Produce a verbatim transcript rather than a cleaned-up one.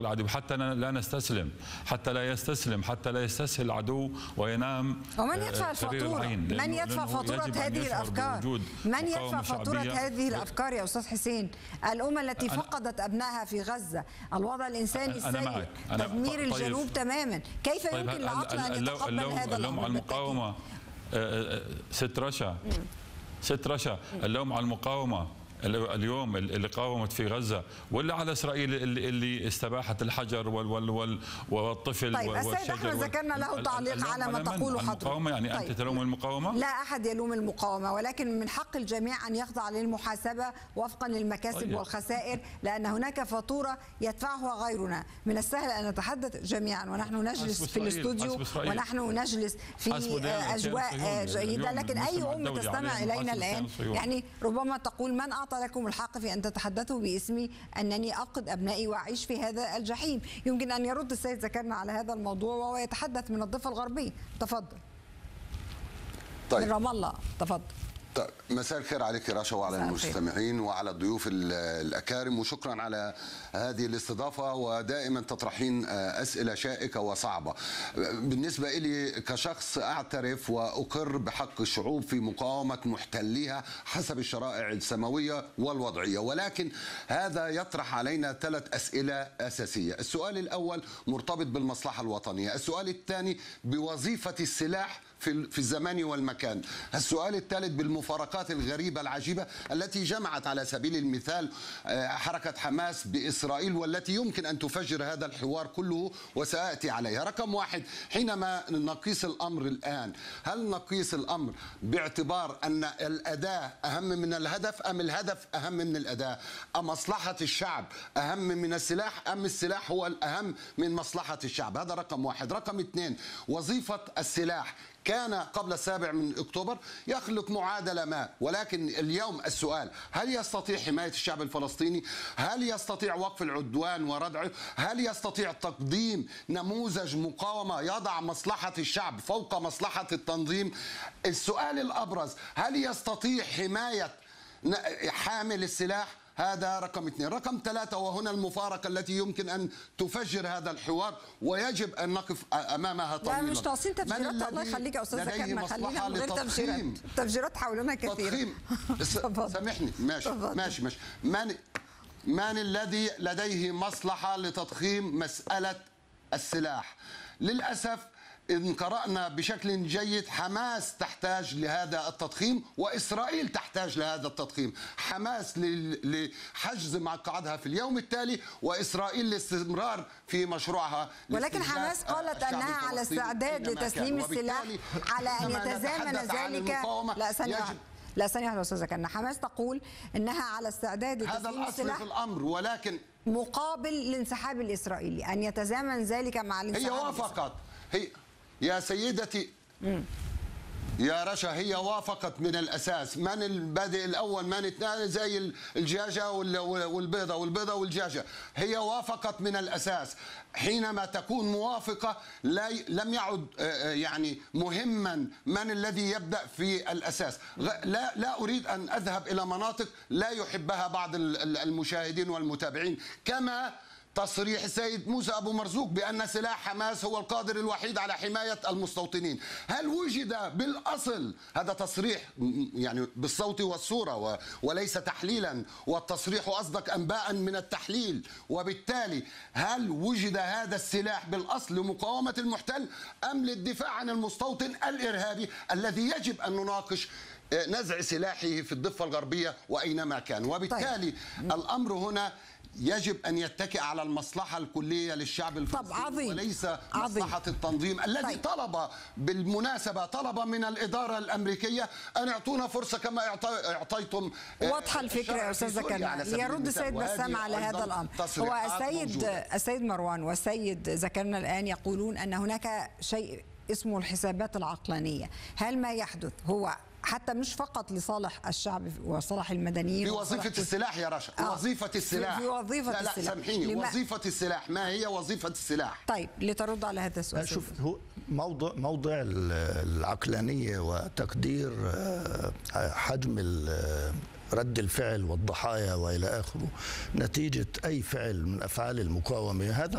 العدو، حتى لا نستسلم، حتى لا يستسلم، حتى لا يستسهل العدو وينام. ومن يدفع الفاتورة؟ من يدفع فاتورة هذه الأفكار؟ من يدفع فاتورة هذه الأفكار يا أستاذ حسين؟ الأمم التي فقدت أبنائها في غزة، الوضع الإنساني السيء، تدمير طيب الجنوب تماما، كيف طيب يمكن للعقل أن يتقبل هذا اللوم على المقاومة؟ ست رشا ست رشا اللوم على المقاومة اليوم اللي قاومت في غزة، ولا على إسرائيل اللي, اللي استباحت الحجر وال وال وال والطفل طيب والشجر؟ السيد أحمد ذكرنا له تعليق على ما تقوله حضرتك. المقاومة يعني طيب. أنت تلوم المقاومة؟ لا أحد يلوم المقاومة، ولكن من حق الجميع أن يخضع للمحاسبة وفقا للمكاسب طيب. والخسائر، لأن هناك فاتورة يدفعها غيرنا. من السهل أن نتحدث جميعا ونحن نجلس في الاستوديو ونحن نجلس في أجواء جيدة، لكن أي أم تستمع إلينا الآن يعني ربما تقول من أعطى لكم الحق في أن تتحدثوا باسمي أنني أفقد أبنائي وأعيش في هذا الجحيم؟ يمكن أن يرد السيد ذكرنا على هذا الموضوع وهو يتحدث من الضفة الغربية. تفضل. طيب. من رام الله. تفضل. طيب مساء الخير عليك رشا وعلى المستمعين وعلى الضيوف الأكارم، وشكرا على هذه الاستضافة، ودائما تطرحين أسئلة شائكة وصعبة. بالنسبة لي كشخص أعترف وأقر بحق الشعوب في مقاومة محتليها حسب الشرائع السماوية والوضعية، ولكن هذا يطرح علينا ثلاث أسئلة أساسية. السؤال الأول مرتبط بالمصلحة الوطنية، السؤال الثاني بوظيفة السلاح في في الزمان والمكان، السؤال الثالث بالمفارقات الغريبة العجيبة التي جمعت على سبيل المثال حركة حماس بإسرائيل، والتي يمكن أن تفجر هذا الحوار كله وسأتي عليها. رقم واحد، حينما نقيس الأمر الآن، هل نقيس الأمر باعتبار أن الأداة أهم من الهدف، أم الهدف أهم من الأداة؟ أم مصلحة الشعب أهم من السلاح، أم السلاح هو الأهم من مصلحة الشعب؟ هذا رقم واحد. رقم اثنين، وظيفة السلاح كان قبل السابع من أكتوبر يخلق معادلة ما، ولكن اليوم السؤال، هل يستطيع حماية الشعب الفلسطيني؟ هل يستطيع وقف العدوان وردعه؟ هل يستطيع تقديم نموذج مقاومة يضع مصلحة الشعب فوق مصلحة التنظيم؟ السؤال الأبرز، هل يستطيع حماية حامل السلاح؟ هذا رقم اثنين. رقم ثلاثة، وهنا المفارقة التي يمكن أن تفجر هذا الحوار ويجب أن نقف أمامها طويلا. لا مش ناقصين تفجيرات، الله يخليك يا أستاذ ذكرنا، خلينا من غير تفجيرات. تفجيرات حولنا كثير. سامحني. ماشي ماشي ماشي. من من الذي لديه مصلحة لتضخيم مسألة السلاح؟ للأسف إن قرأنا بشكل جيد، حماس تحتاج لهذا التضخيم وإسرائيل تحتاج لهذا التضخيم. حماس لحجز مقعدها في اليوم التالي، وإسرائيل للاستمرار في مشروعها. ولكن حماس قالت أنها على استعداد لتسليم السلاح على أن يتزامن ذلك. لا ثانية واحدة لا ثانية واحدة أستاذ كنا. حماس تقول أنها على استعداد لتسليم السلاح، هذا الأصل في الأمر، ولكن مقابل الانسحاب الإسرائيلي، أن يتزامن ذلك مع الانسحاب. هي وافقت. هي يا سيدتي مم. يا رشا، هي وافقت من الأساس. من البادئ الأول، من الثاني، زي الدجاجة والبيضة والبيضة والدجاجة. هي وافقت من الأساس. حينما تكون موافقة لا لم يعد يعني مهما من الذي يبدأ في الأساس. لا لا أريد أن أذهب إلى مناطق لا يحبها بعض المشاهدين والمتابعين، كما تصريح السيد موسى أبو مرزوق بأن سلاح حماس هو القادر الوحيد على حماية المستوطنين. هل وجد بالأصل هذا تصريح يعني بالصوت والصورة وليس تحليلا، والتصريح أصدق أنباء من التحليل، وبالتالي هل وجد هذا السلاح بالأصل لمقاومة المحتل أم للدفاع عن المستوطن الإرهابي الذي يجب أن نناقش نزع سلاحه في الضفة الغربية وأينما كان؟ وبالتالي طيب. الأمر هنا يجب أن يتكئ على المصلحة الكلية للشعب الفلسطيني وليس مصلحة عظيم. التنظيم الذي طيب. طلب بالمناسبة طلب من الإدارة الأمريكية أن يعطونا فرصة كما أعطيتم. واضحة الفكرة يا أستاذ زكريا. يرد السيد بسام على هذا الأمر. هو السيد السيد مروان والسيد ذكرنا الآن يقولون أن هناك شيء اسمه الحسابات العقلانية. هل ما يحدث هو حتى مش فقط لصالح الشعب وصالح المدنيين في وظيفة السلاح يا رشا؟ آه. وظيفة السلاح في وظيفة لا لا السلاح. سامحيني، لما... وظيفة السلاح ما هي وظيفة السلاح؟ طيب لترد على هذا السؤال. شوف، هو موضوع موضوع العقلانية وتقدير حجم رد الفعل والضحايا والى اخره نتيجة اي فعل من افعال المقاومة، هذا